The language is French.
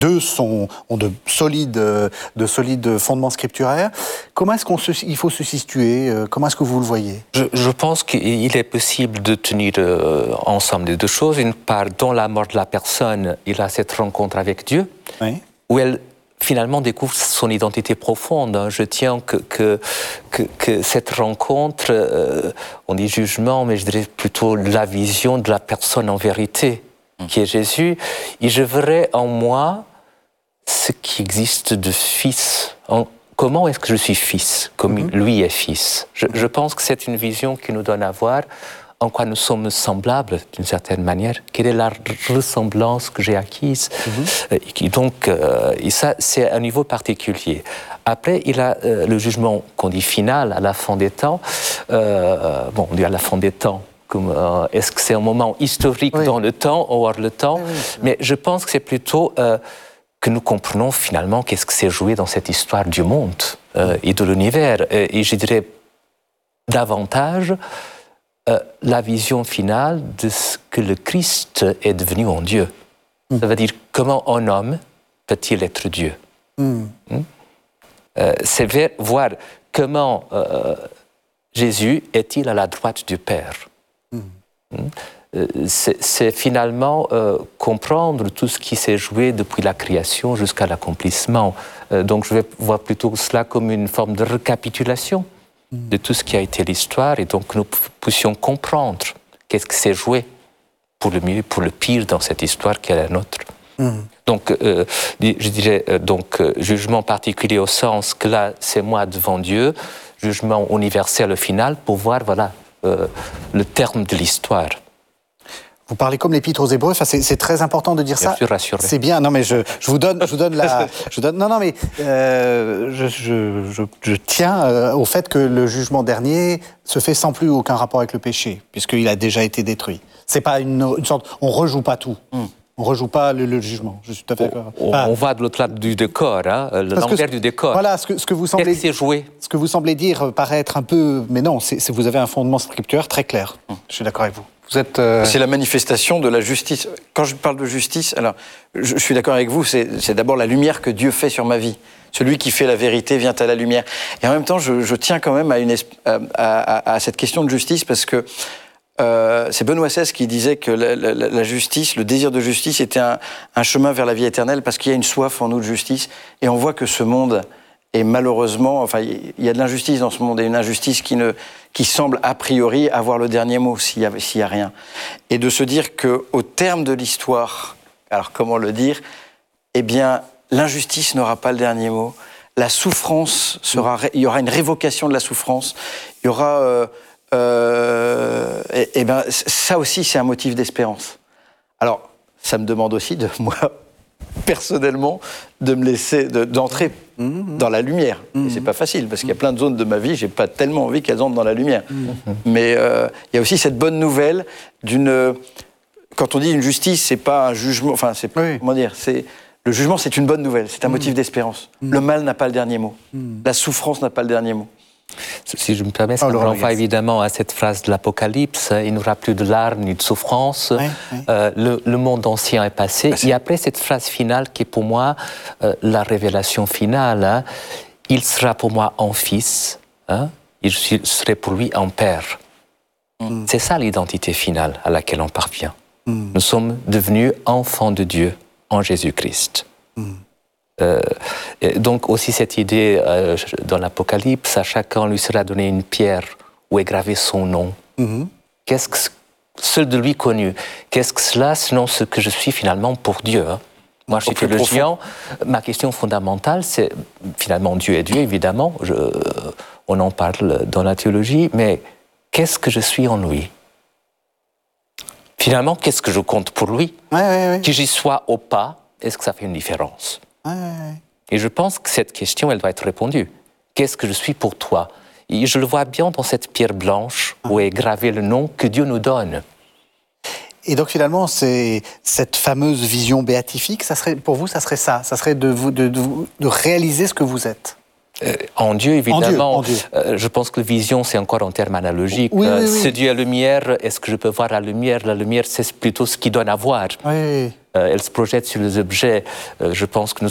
deux ont de solides fondements scripturaires. Comment est-ce qu'il faut se situer? Comment est-ce que vous le voyez? Je pense qu'il est possible de tenir ensemble les deux choses. Une part, dans la mort de la personne, il a cette rencontre avec Dieu, oui, où elle finalement découvre son identité profonde. Je tiens que cette rencontre, on dit jugement, mais je dirais plutôt la vision de la personne en vérité, qui est Jésus. Et je verrai en moi ce qui existe de fils. Comment est-ce que je suis fils, comme lui est fils? Je pense que c'est une vision qui nous donne à voir en quoi nous sommes semblables, d'une certaine manière. Quelle est la ressemblance que j'ai acquise? Et ça, c'est un niveau particulier. Après, il a le jugement qu'on dit final, à la fin des temps. On dit à la fin des temps. Est-ce que c'est un moment historique dans le temps, hors le temps? Mais je pense que c'est plutôt que nous comprenons finalement qu'est-ce que s'est joué dans cette histoire du monde et de l'univers. Et je dirais davantage la vision finale de ce que le Christ est devenu en Dieu. Ça veut dire comment un homme peut-il être Dieu. C'est voir comment Jésus est-il à la droite du Père. C'est finalement comprendre tout ce qui s'est joué depuis la création jusqu'à l'accomplissement. Donc je vais voir plutôt cela comme une forme de récapitulation de tout ce qui a été l'histoire, et donc nous puissions comprendre qu'est-ce qui s'est joué pour le mieux et pour le pire dans cette histoire qui est la nôtre. Donc, je dirais, jugement particulier au sens que là, c'est moi devant Dieu, jugement universel au final, pour voir, le terme de l'histoire. Vous parlez comme l'Épître aux Hébreux, c'est très important de dire ça. Je suis rassuré. C'est bien, non mais je vous donne la... je tiens au fait que le jugement dernier se fait sans plus aucun rapport avec le péché, puisqu'il a déjà été détruit. C'est pas une sorte... On rejoue pas tout. On ne rejoue pas le jugement, je suis tout à fait d'accord. On va de l'autre lado du décor, l'envers du décor. Voilà, ce que vous semblez... Qu'est-ce qui s'est joué? Ce que vous semblez dire paraît être un peu... Mais non, vous avez un fondement scripturaire très clair. Je suis d'accord avec vous. C'est la manifestation de la justice. Quand je parle de justice, alors, je suis d'accord avec vous, c'est d'abord la lumière que Dieu fait sur ma vie. Celui qui fait la vérité vient à la lumière. Et en même temps, je tiens quand même à cette question de justice, parce que c'est Benoît XVI qui disait que la justice, le désir de justice était un chemin vers la vie éternelle, parce qu'il y a une soif en nous de justice. Et on voit que ce monde est malheureusement... Enfin, il y a de l'injustice dans ce monde, et une injustice qui semble a priori avoir le dernier mot s'il y a rien. Et de se dire qu'au terme de l'histoire, alors comment le dire, eh bien, l'injustice n'aura pas le dernier mot. La souffrance il y aura une révocation de la souffrance. Il y aura... ben, ça aussi, c'est un motif d'espérance. Alors, ça me demande aussi de moi, personnellement, de me laisser, d'entrer dans la lumière. Et c'est pas facile, parce qu'il y a plein de zones de ma vie, j'ai pas tellement envie qu'elles entrent dans la lumière. Mais il y a aussi cette bonne nouvelle d'une... Quand on dit une justice, c'est pas un jugement, enfin, c'est... Comment dire, le jugement, c'est une bonne nouvelle, c'est un motif d'espérance. Le mal n'a pas le dernier mot. La souffrance n'a pas le dernier mot. Si je me permets, ça me renvoie évidemment à cette phrase de l'Apocalypse, il n'y aura plus de larmes ni de souffrance, le monde ancien est passé. Et après cette phrase finale qui est pour moi la révélation finale, il sera pour moi un fils, et je serai pour lui un père. C'est ça l'identité finale à laquelle on parvient. Nous sommes devenus enfants de Dieu en Jésus-Christ. Donc aussi cette idée dans l'Apocalypse, à chacun lui sera donné une pierre où est gravé son nom. Qu'est-ce que seul de lui connu? Qu'est-ce que cela sinon ce que je suis finalement pour Dieu? Moi, je suis théologien. Ma question fondamentale, c'est finalement Dieu est Dieu, évidemment. On en parle dans la théologie, mais qu'est-ce que je suis en lui? Finalement, qu'est-ce que je compte pour lui? Que j'y sois ou pas, est-ce que ça fait une différence? Et je pense que cette question, elle doit être répondue. Qu'est-ce que je suis pour toi? Et je le vois bien dans cette pierre blanche où est gravé le nom que Dieu nous donne. Et donc finalement, c'est cette fameuse vision béatifique, ça serait, pour vous, ça serait ça serait de réaliser ce que vous êtes. En Dieu, évidemment. En Dieu. Je pense que vision, c'est encore en termes analogiques. Oui. C'est Dieu la lumière, est-ce que je peux voir la lumière? La lumière, c'est plutôt ce qui donne à voir. elle se projette sur les objets. Je pense que nous